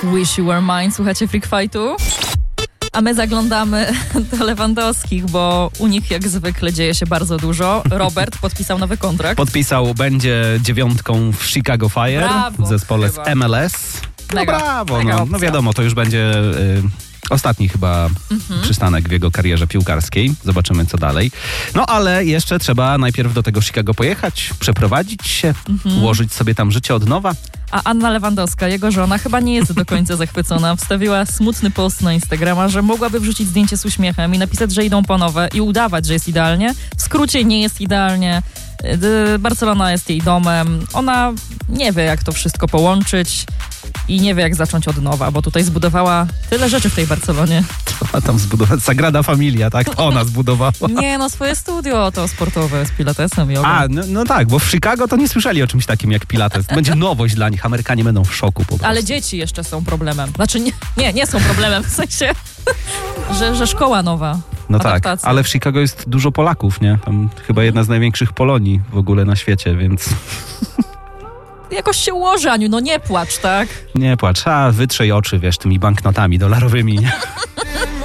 Wish You Were Mine, słuchacie Freak Fightu? A my zaglądamy do Lewandowskich, bo u nich jak zwykle dzieje się bardzo dużo. Robert podpisał nowy kontrakt. Podpisał, będzie 9 w Chicago Fire, Brawo, w zespole chyba. z MLS. Mega, Brawo, mega no wiadomo, to już będzie ostatni chyba przystanek w jego karierze piłkarskiej. Zobaczymy, co dalej. No ale jeszcze trzeba najpierw do tego Chicago pojechać, przeprowadzić się, ułożyć sobie tam życie od nowa. A Anna Lewandowska, jego żona, chyba nie jest do końca zachwycona. Wstawiła smutny post na Instagrama, że mogłaby wrzucić zdjęcie z uśmiechem i napisać, że idą po nowe i udawać, że jest idealnie. W skrócie nie jest idealnie. Barcelona jest jej domem. Ona nie wie, jak to wszystko połączyć i nie wie, jak zacząć od nowa, bo tutaj zbudowała tyle rzeczy w tej Barcelonie. A tam zbudować Sagrada Familia, tak? Ona zbudowała. Nie, no swoje studio to sportowe z pilatesem, jogą. A, no tak, bo w Chicago to nie słyszeli o czymś takim jak pilates. Będzie nowość dla nich. Amerykanie będą w szoku po prostu. Ale dzieci jeszcze są problemem. Znaczy nie są problemem, w sensie, że szkoła nowa. No tak, adaptacja. ale w Chicago jest dużo Polaków, nie? Tam chyba jedna z największych Polonii w ogóle na świecie, więc Jakoś się ułoży, Aniu, no nie płacz, tak? nie płacz. Wytrzyj oczy, wiesz, tymi banknotami dolarowymi, nie?